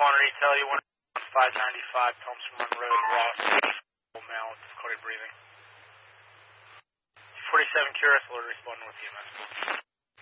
monitor tell you 595 Thompson Run Road, Ross, male with difficulty breathing. 47 Curious, will respond with you, man.